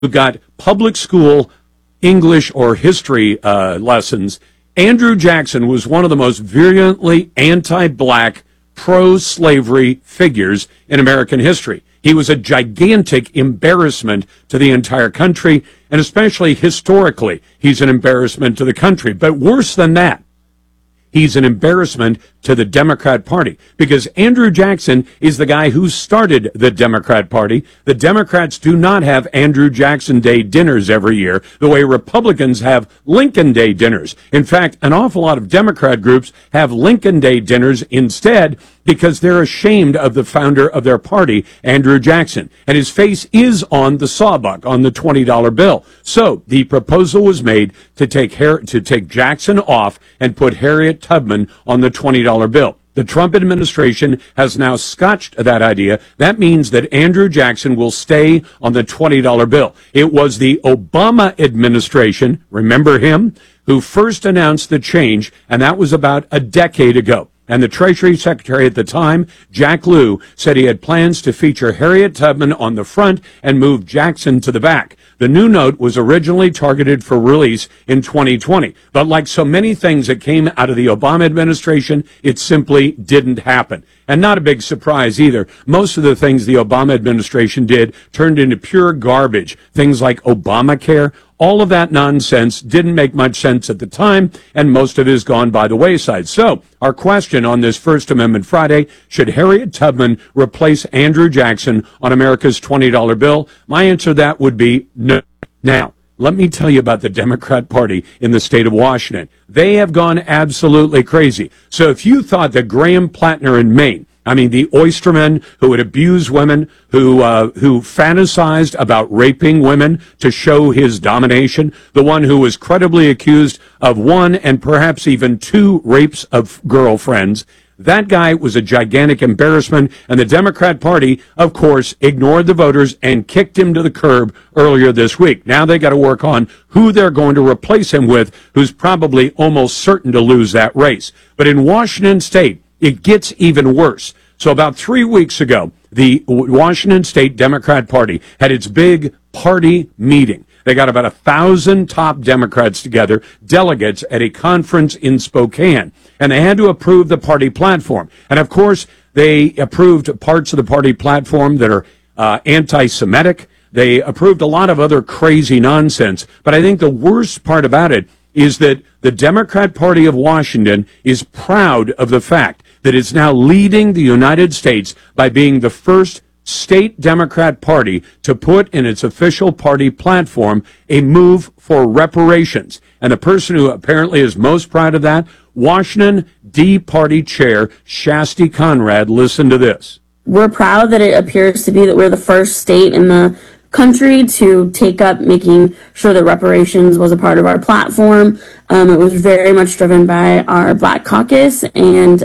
who got public school English or history lessons. Andrew Jackson was one of the most virulently anti-black, pro-slavery figures in American history. He was a gigantic embarrassment to the entire country, and especially historically, he's an embarrassment to the country. But worse than that, he's an embarrassment to the Democrat Party, because Andrew Jackson is the guy who started the Democrat Party. The Democrats do not have Andrew Jackson Day dinners every year the way Republicans have Lincoln Day dinners. In fact, an awful lot of Democrat groups have Lincoln Day dinners instead because they're ashamed of the founder of their party, Andrew Jackson. And his face is on the sawbuck, on the $20 bill. So the proposal was made to take Jackson off and put Harriet Tubman on the $20 bill. The Trump administration has now scotched that idea. That means that Andrew Jackson will stay on the $20 bill. It was the Obama administration, remember him, who first announced the change, and that was about a decade ago. And the Treasury Secretary at the time, Jack Lew, said he had plans to feature Harriet Tubman on the front and move Jackson to the back. The new note was originally targeted for release in 2020. But like so many things that came out of the Obama administration, it simply didn't happen. And not a big surprise either. Most of the things the Obama administration did turned into pure garbage. Things like Obamacare, all of that nonsense didn't make much sense at the time, and most of it has gone by the wayside. So, our question on this First Amendment Friday, should Harriet Tubman replace Andrew Jackson on America's $20 bill? My answer to that would be no. Now, let me tell you about the Democrat Party in the state of Washington. They have gone absolutely crazy. So if you thought that Graham Plattner in Maine, the oysterman who would abuse women, who fantasized about raping women to show his domination, the one who was credibly accused of one and perhaps even two rapes of girlfriends, that guy was a gigantic embarrassment, and the Democrat Party, of course, ignored the voters and kicked him to the curb earlier this week. Now they got to work on who they're going to replace him with, who's probably almost certain to lose that race. But in Washington State, it gets even worse. So about 3 weeks ago, the Washington State Democrat Party had its big party meeting. They got about 1,000 top Democrats together, delegates at a conference in Spokane, and they had to approve the party platform. And of course, they approved parts of the party platform that are anti-Semitic. They approved a lot of other crazy nonsense. But I think the worst part about it is that the Democrat Party of Washington is proud of the fact that it's now leading the United States by being the first state Democrat Party to put in its official party platform a move for reparations. And the person who apparently is most proud of that, Washington D Party Chair Shasti Conrad. Listen to this. We're proud that it appears to be that we're the first state in the country to take up making sure that reparations was a part of our platform. It was very much driven by our Black Caucus and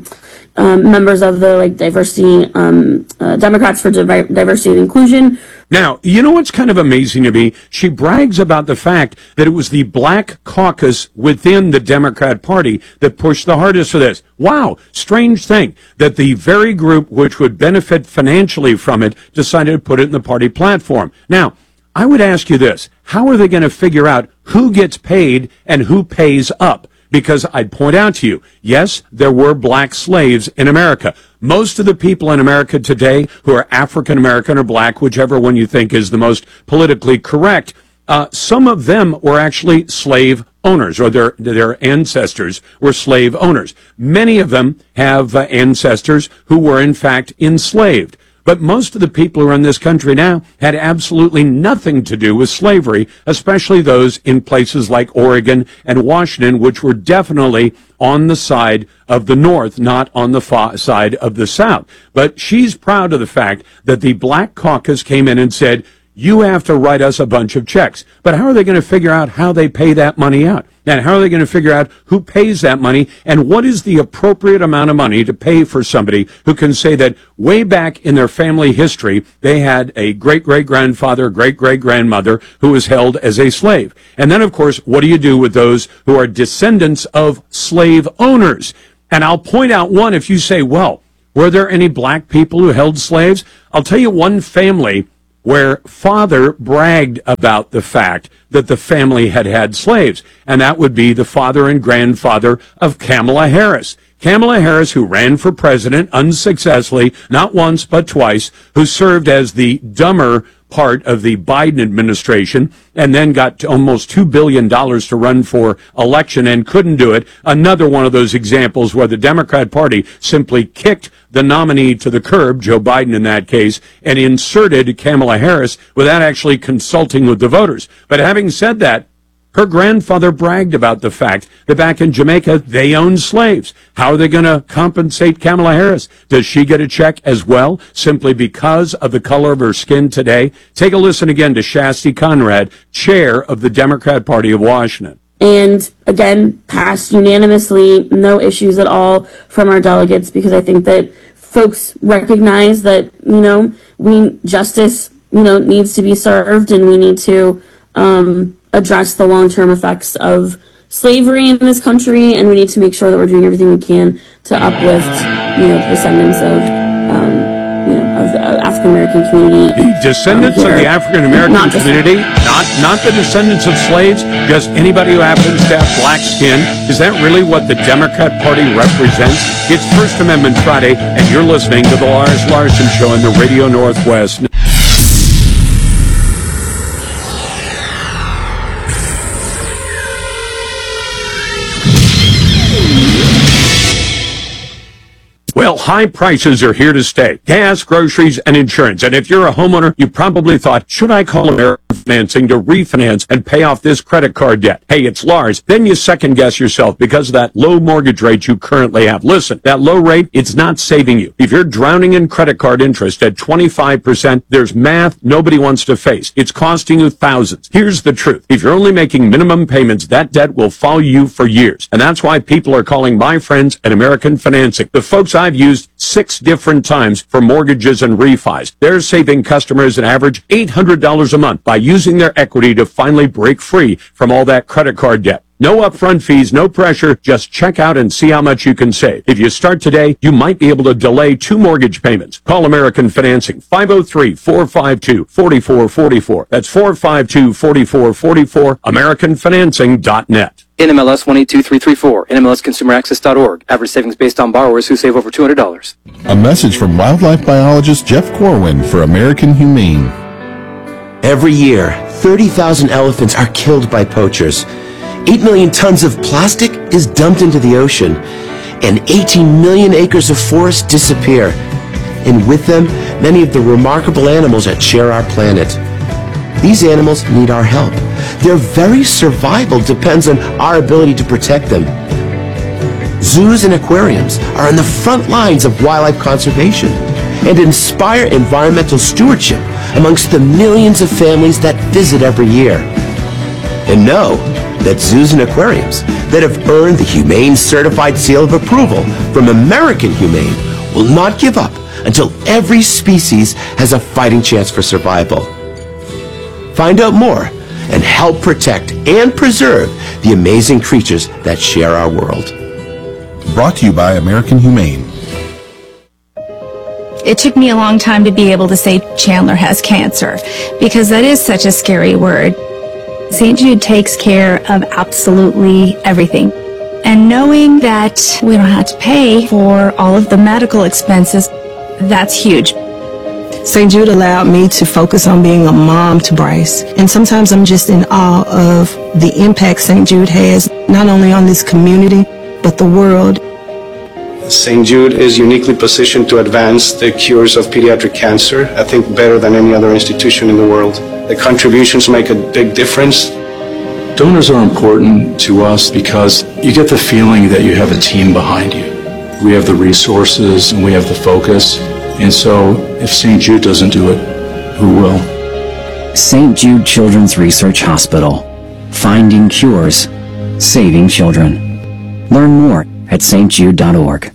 members of the diversity, Democrats for Diversity and Inclusion. Now, you know what's kind of amazing to me? She brags about the fact that it was the Black Caucus within the Democrat Party that pushed the hardest for this. Wow, strange thing that the very group which would benefit financially from it decided to put it in the party platform. Now, I would ask you this. How are they going to figure out who gets paid and who pays up? Because I'd point out to you, yes, there were black slaves in America. Most of the people in America today who are African American or black, whichever one you think is the most politically correct, some of them were actually slave owners, or their ancestors were slave owners. Many of them have ancestors who were in fact enslaved. But most of the people who are in this country now had absolutely nothing to do with slavery, especially those in places like Oregon and Washington, which were definitely on the side of the North, not on the side of the South. But she's proud of the fact that the Black Caucus came in and said, you have to write us a bunch of checks. But how are they going to figure out how they pay that money out? And how are they going to figure out who pays that money? And what is the appropriate amount of money to pay for somebody who can say that way back in their family history, they had a great-great-grandfather, great-great-grandmother who was held as a slave? And then, of course, what do you do with those who are descendants of slave owners? And I'll point out one, if you say, well, were there any black people who held slaves? I'll tell you one family where father bragged about the fact that the family had had slaves, and that would be the father and grandfather of Kamala Harris. Kamala Harris, who ran for president unsuccessfully, not once but twice, who served as the dumber part of the Biden administration and then got almost $2 billion to run for election and couldn't do it. Another one of those examples where the Democrat Party simply kicked the nominee to the curb, Joe Biden in that case, and inserted Kamala Harris without actually consulting with the voters. But having said that, her grandfather bragged about the fact that back in Jamaica, they owned slaves. How are they going to compensate Kamala Harris? Does she get a check as well, simply because of the color of her skin today? Take a listen again to Shasti Conrad, chair of the Democrat Party of Washington. And again, passed unanimously, no issues at all from our delegates, because I think that folks recognize that, justice, needs to be served, and we need to, address the long-term effects of slavery in this country, and we need to make sure that we're doing everything we can to uplift, the descendants of the African American community. The descendants of the African American community, not the descendants of slaves, just anybody who happens to have black skin. Is that really what the Democrat Party represents? It's First Amendment Friday, and you're listening to the Lars Larson Show on the Radio Northwest. Well, high prices are here to stay. Gas, groceries, and insurance. And if you're a homeowner, you probably thought, should I call American Financing to refinance and pay off this credit card debt? Hey, it's Lars. Then you second guess yourself because of that low mortgage rate you currently have. Listen, that low rate, it's not saving you. If you're drowning in credit card interest at 25%, there's math nobody wants to face. It's costing you thousands. Here's the truth. If you're only making minimum payments, that debt will follow you for years. And that's why people are calling my friends at American Financing. The folks I've used 6 different times for mortgages and refis. They're saving customers an average $800 a month by using their equity to finally break free from all that credit card debt. No upfront fees, no pressure. Just check out and see how much you can save. If you start today, you might be able to delay 2 mortgage payments. Call American Financing, 503-452-4444. That's 452-4444, AmericanFinancing.net. NMLS 182334, NMLSConsumerAccess.org. Average savings based on borrowers who save over $200. A message from wildlife biologist Jeff Corwin for American Humane. Every year, 30,000 elephants are killed by poachers. 8 million tons of plastic is dumped into the ocean, and 18 million acres of forest disappear. And with them, many of the remarkable animals that share our planet. These animals need our help. Their very survival depends on our ability to protect them. Zoos and aquariums are on the front lines of wildlife conservation and inspire environmental stewardship amongst the millions of families that visit every year. And know that zoos and aquariums that have earned the Humane Certified Seal of Approval from American Humane will not give up until every species has a fighting chance for survival. Find out more and help protect and preserve the amazing creatures that share our world. Brought to you by American Humane. It took me a long time to be able to say Chandler has cancer, because that is such a scary word. St. Jude takes care of absolutely everything. And knowing that we don't have to pay for all of the medical expenses, that's huge. St. Jude allowed me to focus on being a mom to Bryce. And sometimes I'm just in awe of the impact St. Jude has, not only on this community, but the world. St. Jude is uniquely positioned to advance the cures of pediatric cancer, I think better than any other institution in the world. The contributions make a big difference. Donors are important to us because you get the feeling that you have a team behind you. We have the resources and we have the focus. And so if St. Jude doesn't do it, who will? St. Jude Children's Research Hospital. Finding cures. Saving children. Learn more at stjude.org.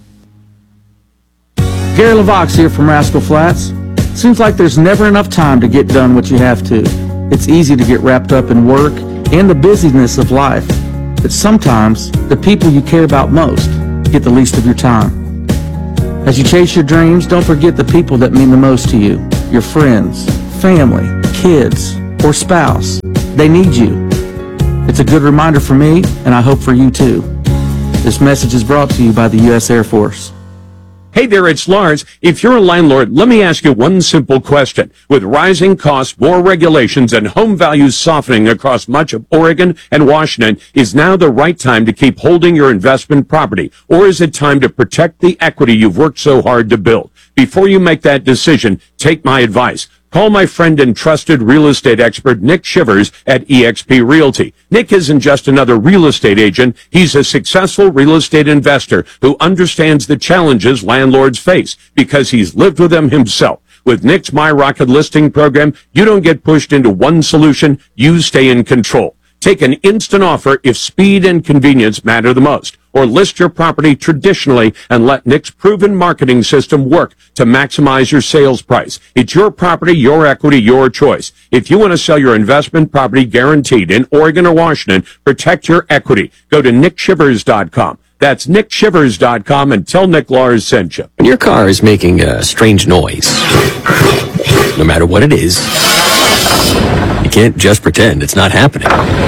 Gary LaVox here from Rascal Flats. Seems like there's never enough time to get done what you have to. It's easy to get wrapped up in work and the busyness of life. But sometimes the people you care about most get the least of your time. As you chase your dreams, don't forget the people that mean the most to you. Your friends, family, kids, or spouse, they need you. It's a good reminder for me, and I hope for you too. This message is brought to you by the U.S. Air Force. Hey there, it's Lars. If you're a landlord, let me ask you one simple question. With rising costs, more regulations, and home values softening across much of Oregon and Washington, is now the right time to keep holding your investment property? Or is it time to protect the equity you've worked so hard to build? Before you make that decision, take my advice. Call my friend and trusted real estate expert, Nick Shivers at eXp Realty. Nick isn't just another real estate agent. He's a successful real estate investor who understands the challenges landlords face because he's lived with them himself. With Nick's My Rocket listing program, you don't get pushed into one solution. You stay in control. Take an instant offer if speed and convenience matter the most. Or list your property traditionally and let Nick's proven marketing system work to maximize your sales price. It's your property, your equity, your choice. If you want to sell your investment property guaranteed in Oregon or Washington, protect your equity. Go to nickshivers.com. That's nickshivers.com and tell Nick Lars sent you. When your car is making a strange noise, no matter what it is, you can't just pretend it's not happening.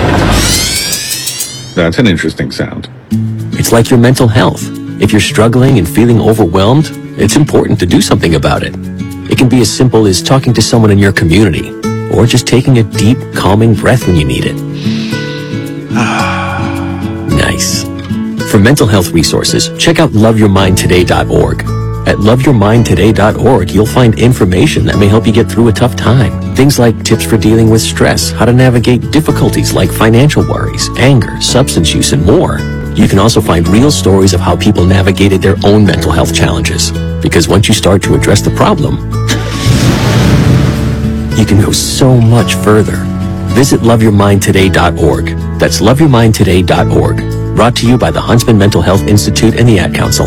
That's an interesting sound. It's like your mental health. If you're struggling and feeling overwhelmed, it's important to do something about it. It can be as simple as talking to someone in your community, or just taking a deep, calming breath when you need it. Nice. For mental health resources, check out loveyourmindtoday.org. At loveyourmindtoday.org, you'll find information that may help you get through a tough time. Things like tips for dealing with stress, how to navigate difficulties like financial worries, anger, substance use, and more. You can also find real stories of how people navigated their own mental health challenges. Because once you start to address the problem, you can go so much further. Visit loveyourmindtoday.org. That's loveyourmindtoday.org. Brought to you by the Huntsman Mental Health Institute and the Ad Council.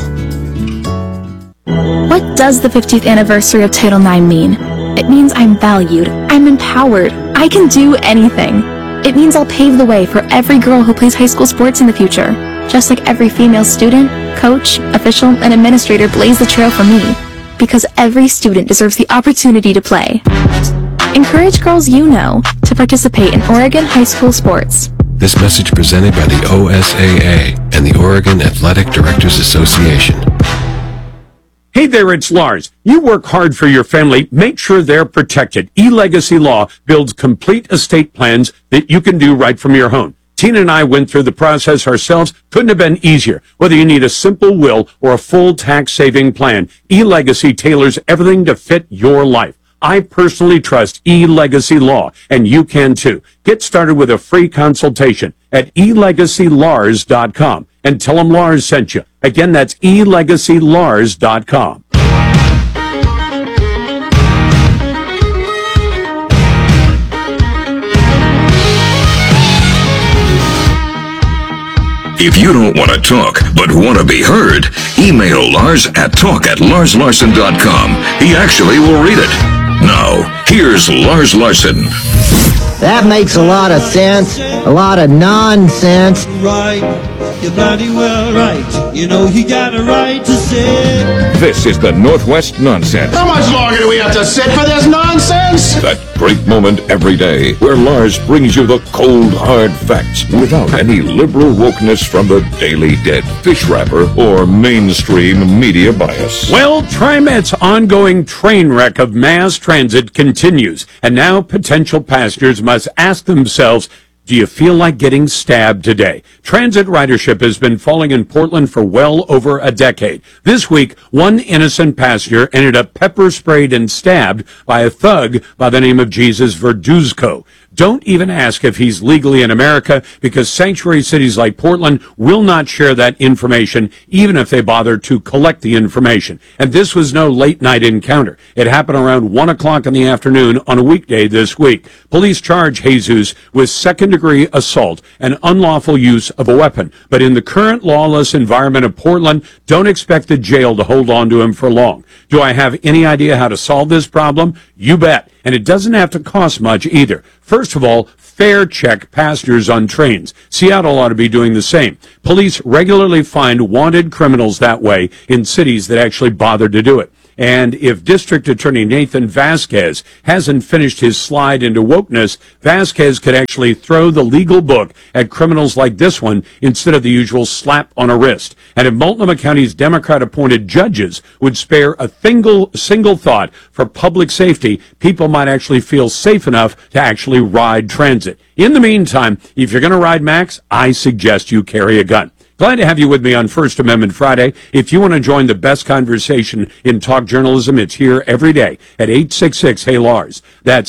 What does the 50th anniversary of Title IX mean? It means I'm valued, I'm empowered, I can do anything. It means I'll pave the way for every girl who plays high school sports in the future, just like every female student, coach, official, and administrator blazed the trail for me, because every student deserves the opportunity to play. Encourage girls you know to participate in Oregon high school sports. This message presented by the OSAA and the Oregon Athletic Directors Association. Hey there, it's Lars. You work hard for your family. Make sure they're protected. eLegacy Law builds complete estate plans that you can do right from your home. Tina and I went through the process ourselves. Couldn't have been easier. Whether you need a simple will or a full tax-saving plan, eLegacy tailors everything to fit your life. I personally trust eLegacy Law, and you can too. Get started with a free consultation at elegacylars.com and tell them Lars sent you. Again, that's elegacylars.com. If you don't want to talk, but want to be heard, email Lars at talk@larslarson.com. He actually will read it. Now, here's Lars Larson. That makes a lot of sense, a lot of nonsense. Right, you're bloody well right. You know you got a right to say. This is the Northwest Nonsense. How much longer do we have to sit for this nonsense? That great moment every day where Lars brings you the cold, hard facts without any liberal wokeness from the Daily Dead, fish wrapper, or mainstream media bias. Well, TriMet's ongoing train wreck of mass transit continues, and now potential passengers must ask themselves, do you feel like getting stabbed today? Transit ridership has been falling in Portland for well over a decade. This week, one innocent passenger ended up pepper sprayed and stabbed by a thug by the name of Jesus Verduzco. Don't even ask if he's legally in America, because sanctuary cities like Portland will not share that information, even if they bother to collect the information. And this was no late-night encounter. It happened around 1 o'clock in the afternoon on a weekday this week. Police charge Jesus with second-degree assault and unlawful use of a weapon. But in the current lawless environment of Portland, don't expect the jail to hold on to him for long. Do I have any idea how to solve this problem? You bet. And it doesn't have to cost much either. First of all, fare check passengers on trains. Seattle ought to be doing the same. Police regularly find wanted criminals that way in cities that actually bother to do it. And if District Attorney Nathan Vasquez hasn't finished his slide into wokeness, Vasquez could actually throw the legal book at criminals like this one instead of the usual slap on a wrist. And if Multnomah County's Democrat-appointed judges would spare a single thought for public safety, people might actually feel safe enough to actually ride transit. In the meantime, if you're going to ride Max, I suggest you carry a gun. Glad to have you with me on First Amendment Friday. If you want to join the best conversation in talk journalism, it's here every day at 866-HEY-LARS. That's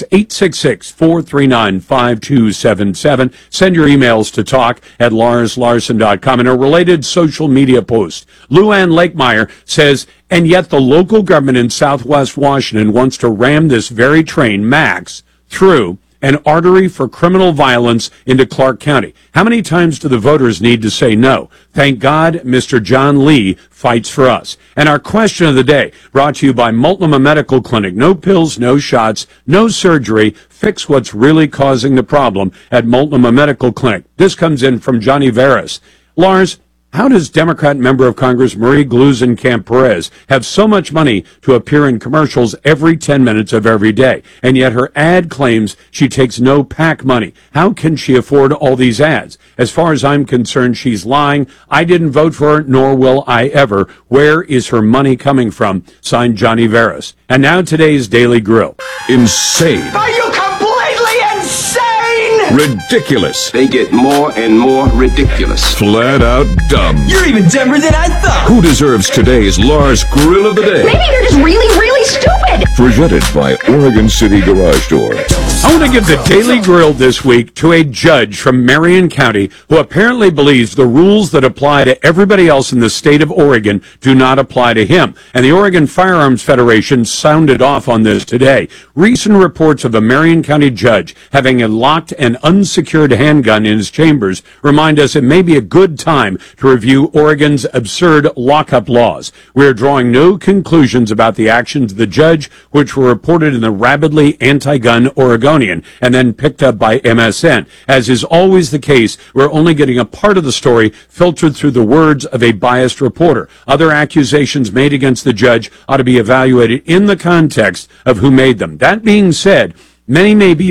866-439-5277. Send your emails to talk@larslarson.com. In a related social media post, Luann Lakemeyer says, and yet the local government in Southwest Washington wants to ram this very train, Max, through an artery for criminal violence into Clark County. How many times do the voters need to say no? Thank God Mr. John Lee fights for us. And our question of the day, brought to you by Multnomah Medical Clinic. No pills, no shots, no surgery. Fix what's really causing the problem at Multnomah Medical Clinic. This comes in from Johnny Veras. Lars, how does Democrat member of Congress Marie Gluesenkamp Perez have so much money to appear in commercials every 10 minutes of every day, and yet her ad claims she takes no PAC money? How can she afford all these ads? As far as I'm concerned, she's lying. I didn't vote for her, nor will I ever. Where is her money coming from? Signed, Johnny Veras. And now today's Daily Grill. Insane. Are you completely insane? Ridiculous. They get more and more ridiculous. Flat out dumb. You're even dumber than I thought. Who deserves today's Lars Grill of the Day? Maybe you're just really, really stupid. Presented by Oregon City Garage Door. I want to give the Daily Grill this week to a judge from Marion County who apparently believes the rules that apply to everybody else in the state of Oregon do not apply to him. And the Oregon Firearms Federation sounded off on this today. Recent reports of a Marion County judge having a locked and unsecured handgun in his chambers remind us it may be a good time to review Oregon's absurd lockup laws. We are drawing no conclusions about the actions of the judge, which were reported in the rabidly anti-gun Oregonian and then picked up by MSN. As is always the case, we're only getting a part of the story filtered through the words of a biased reporter. Other accusations made against the judge ought to be evaluated in the context of who made them. That being said, many may be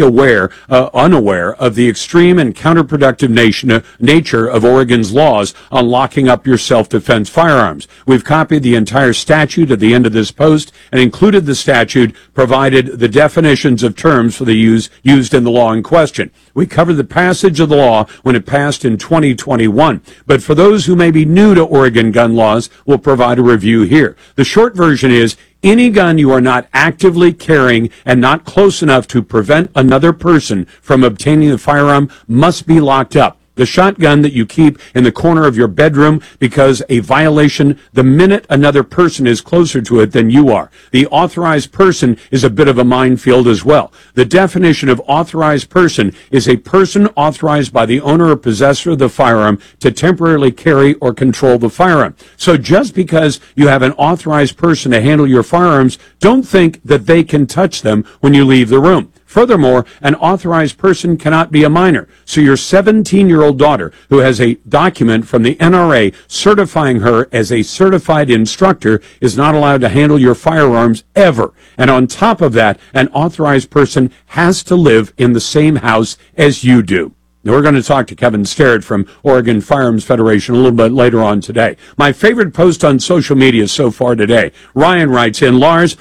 unaware of the extreme and counterproductive nature of Oregon's laws on locking up your self-defense firearms. We've copied the entire statute at the end of this post and included the statute, provided the definitions of terms for the used in the law in question. We covered the passage of the law when it passed in 2021. But for those who may be new to Oregon gun laws, we'll provide a review here. The short version is, any gun you are not actively carrying and not close enough to prevent another person from obtaining the firearm must be locked up. The shotgun that you keep in the corner of your bedroom because a violation the minute another person is closer to it than you are. The authorized person is a bit of a minefield as well. The definition of authorized person is a person authorized by the owner or possessor of the firearm to temporarily carry or control the firearm. So just because you have an authorized person to handle your firearms, don't think that they can touch them when you leave the room. Furthermore, an authorized person cannot be a minor. So your 17-year-old daughter, who has a document from the NRA certifying her as a certified instructor, is not allowed to handle your firearms ever. And on top of that, an authorized person has to live in the same house as you do. Now, we're going to talk to Kevin Sterrett from Oregon Firearms Federation a little bit later on today. My favorite post on social media so far today, Ryan writes in, Lars,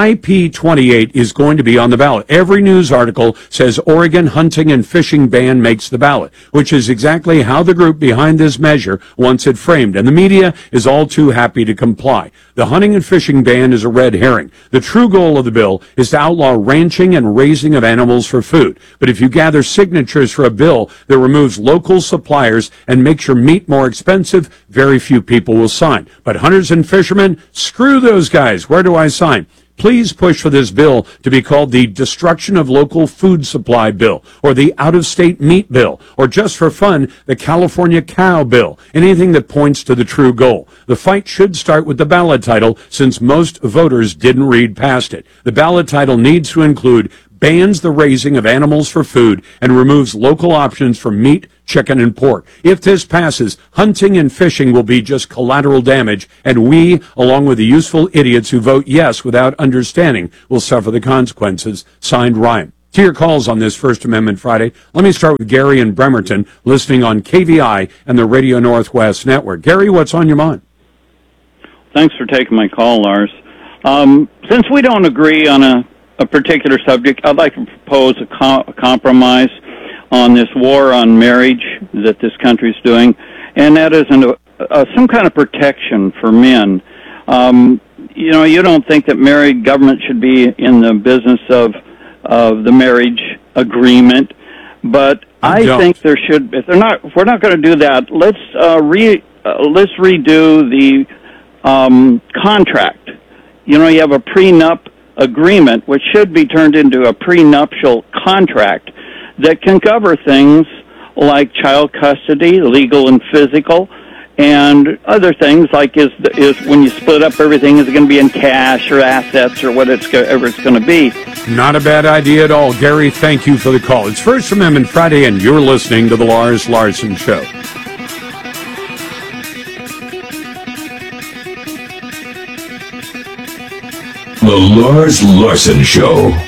IP28 is going to be on the ballot. Every news article says Oregon hunting and fishing ban makes the ballot, which is exactly how the group behind this measure wants it framed, and the media is all too happy to comply. The hunting and fishing ban is a red herring. The true goal of the bill is to outlaw ranching and raising of animals for food. But if you gather signatures for a bill that removes local suppliers and makes your meat more expensive, very few people will sign. But hunters and fishermen, screw those guys. Where do I sign? Please push for this bill to be called the Destruction of Local Food Supply Bill, or the Out-of-State Meat Bill, or just for fun, the California Cow Bill, anything that points to the true goal. The fight should start with the ballot title, since most voters didn't read past it. The ballot title needs to include bans the raising of animals for food and removes local options for meat, chicken, and pork. If this passes, hunting and fishing will be just collateral damage, and we, along with the useful idiots who vote yes without understanding, will suffer the consequences. Signed, Ryan. To your calls on this First Amendment Friday, let me start with Gary in Bremerton, listening on KVI and the Radio Northwest Network. Gary, what's on your mind? Thanks for taking my call, Lars. Since we don't agree on a particular subject, I'd like to propose a compromise on this war on marriage that this country is doing, and that is some kind of protection for men. You don't think that married government should be in the business of the marriage agreement, but I think there should. If we're not going to do that, let's redo the contract. You have a prenup agreement, which should be turned into a prenuptial contract that can cover things like child custody, legal and physical, and other things like is when you split up everything, is it going to be in cash or assets or whatever it's going to be. Not a bad idea at all. Gary, thank you for the call. It's First Amendment Friday, and you're listening to The Lars Larson Show. The Lars Larson Show.